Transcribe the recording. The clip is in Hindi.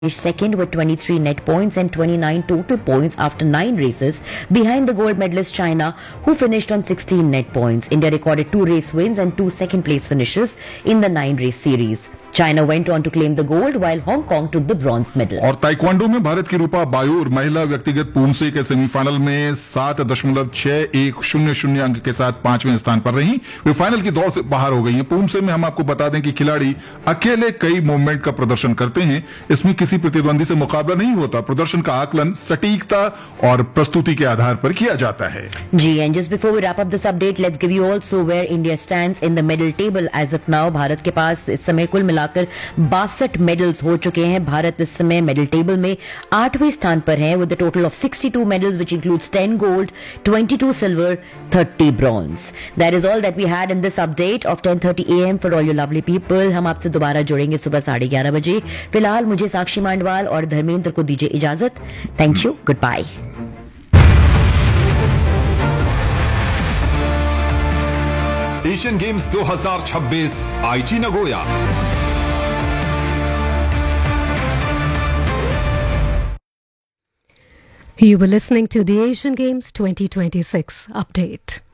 second with 23 net points and 29 total points after 9 races, behind the gold medalist China, who finished on 16 net points. India recorded 2 race wins and 2 second place finishes in the 9 race series. China went on to claim the gold while Hong Kong took the bronze medal. और ताइक्वांडो में भारत की रूपा बायूर महिला व्यक्तिगत पूंसे के सेमीफाइनल में 7.6100 अंक के साथ 5वें स्थान पर रही। वे फाइनल की दौड़ से बाहर हो गई हैं। पूंसे में हम आपको बता दें कि खिलाड़ी अकेले कई मूवमेंट का प्रदर्शन करते हैं। इसमें किसी प्रतिद्वंदी से मुकाबला नहीं होता। प्रदर्शन का आकलन सटीकता और प्रस्तुति के आधार पर किया जाता है। जी, and just before we wrap up this update, let's give you also where India stands in the medal table as of now. Bharat के पास इस समय कुल मिलाकर 62 मेडल्स हो चुके हैं। भारत इस समय मेडल टेबल में 8वें स्थान पर है with a total of 62 medals, which includes 10 gold, 22 silver, 30 bronze. That is all that we had in this update of 10:30 AM for all you lovely people. हम आपसे दोबारा जुड़ेंगे सुबह 11:30 बजे। फिलहाल मुझे साक्षी मांडवाल और धर्मेंद्र को दीजिए इजाजत। Thank you, good bye. Asian games 2026 आईची Nagoya. You were listening to the Asian Games 2026 update.